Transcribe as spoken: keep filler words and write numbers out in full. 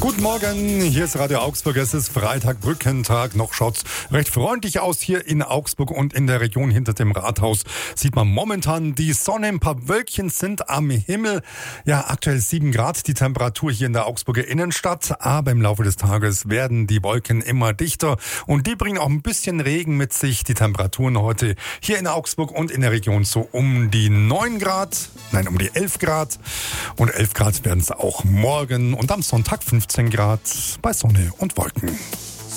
Guten Morgen, hier ist Radio Augsburg. Es ist Freitag, Brückentag. Noch schaut's recht freundlich aus hier in Augsburg und in der Region hinter dem Rathaus. Sieht man momentan die Sonne, ein paar Wölkchen sind am Himmel. Ja, aktuell sieben Grad die Temperatur hier in der Augsburger Innenstadt. Aber im Laufe des Tages werden die Wolken immer dichter und die bringen auch ein bisschen Regen mit sich. Die Temperaturen heute hier in Augsburg und in der Region so um die neun Grad, nein, um die elf Grad. Und elf Grad werden es auch morgen und am Sonntag fünfzehn Grad bei Sonne und Wolken.